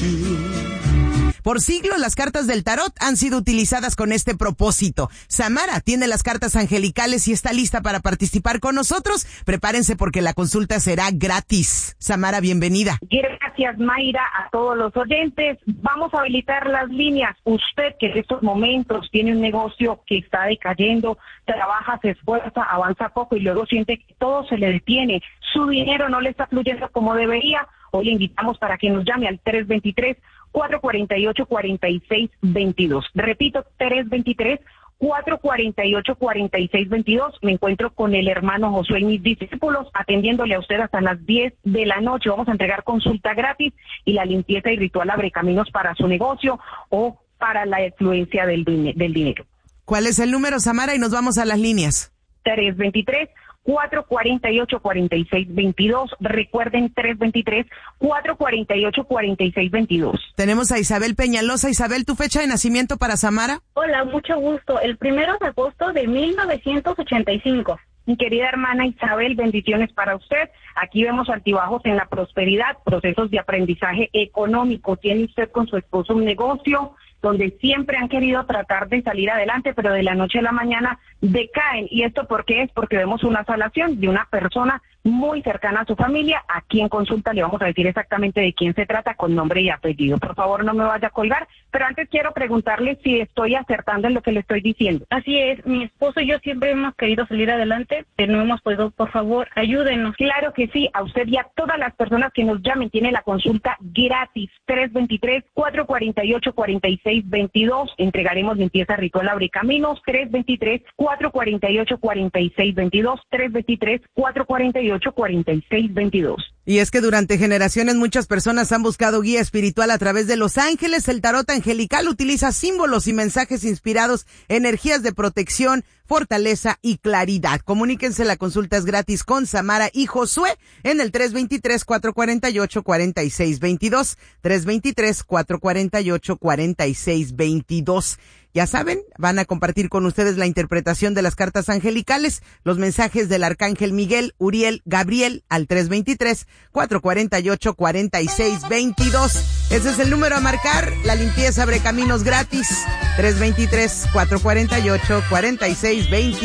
Por siglos, las cartas del tarot han sido utilizadas con este propósito. Samara tiene las cartas angelicales y está lista para participar con nosotros. Prepárense porque la consulta será gratis. Samara, bienvenida. Gracias, Mayra, a todos los oyentes. Vamos a habilitar las líneas. Usted que en estos momentos tiene un negocio que está decayendo, trabaja, se esfuerza, avanza poco y luego siente que todo se le detiene, su dinero no le está fluyendo como debería, hoy le invitamos para que nos llame al 323-448-4622. Repito, 323-448-4622. Me encuentro con el hermano Josué y mis discípulos atendiéndole a usted hasta las 10 de la noche. Vamos a entregar consulta gratis y la limpieza y ritual abre caminos para su negocio o para la influencia del dinero. ¿Cuál es el número, Samara? Y nos vamos a las líneas. 323-448-4622. Recuerden, 323-448-4622. Tenemos a Isabel Peñalosa. Isabel, ¿tu fecha de nacimiento para Samara? Hola, mucho gusto. El 1 de agosto de 1985. Mi querida hermana Isabel, bendiciones para usted. Aquí vemos altibajos en la prosperidad, procesos de aprendizaje económico. Tiene usted con su esposo un negocio donde siempre han querido tratar de salir adelante, pero de la noche a la mañana decaen. ¿Y esto por qué es? Porque vemos una salación de una persona muy cercana a su familia. Aquí en consulta le vamos a decir exactamente de quién se trata con nombre y apellido. Por favor, no me vaya a colgar, pero antes quiero preguntarle si estoy acertando en lo que le estoy diciendo. Así es, mi esposo y yo siempre hemos querido salir adelante, pero no hemos podido. Por favor, ayúdenos. Claro que sí, a usted y a todas las personas que nos llamen, tiene la consulta gratis, 323-448-4622. Entregaremos limpieza ritual abre caminos, 323-448-4622, 323-448-4622. Y es que durante generaciones muchas personas han buscado guía espiritual a través de los ángeles. El tarot angelical utiliza símbolos y mensajes inspirados, energías de protección, fortaleza y claridad. Comuníquense, la consulta es gratis con Samara y Josué en el 323-448-4622, 323-448-4622. Ya saben, van a compartir con ustedes la interpretación de las cartas angelicales, los mensajes del arcángel Miguel, Uriel, Gabriel al 323-448-4622. Ese es el número a marcar. La limpieza abre caminos gratis. 323-448-4622.